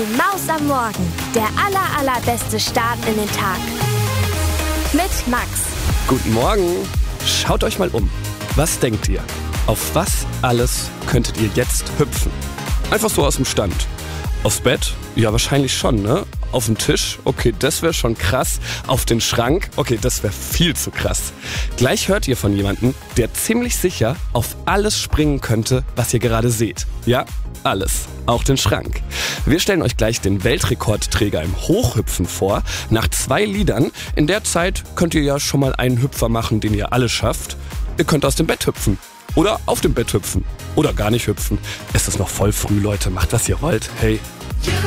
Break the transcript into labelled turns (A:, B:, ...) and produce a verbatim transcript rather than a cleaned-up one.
A: Die Maus am Morgen. Der aller, allerbeste Start in den Tag. Mit Max.
B: Guten Morgen. Schaut euch mal um. Was denkt ihr? Auf was alles könntet ihr jetzt hüpfen? Einfach so aus dem Stand. Aufs Bett? Ja, wahrscheinlich schon, ne? Auf den Tisch? Okay, das wäre schon krass. Auf den Schrank? Okay, das wäre viel zu krass. Gleich hört ihr von jemandem, der ziemlich sicher auf alles springen könnte, was ihr gerade seht. Ja, alles. Auch den Schrank. Wir stellen euch gleich den Weltrekordträger im Hochhüpfen vor. Nach zwei Liedern. In der Zeit könnt ihr ja schon mal einen Hüpfer machen, den ihr alle schafft. Ihr könnt aus dem Bett hüpfen. Oder auf dem Bett hüpfen. Oder gar nicht hüpfen. Es ist noch voll früh, Leute. Macht, was ihr wollt. Hey,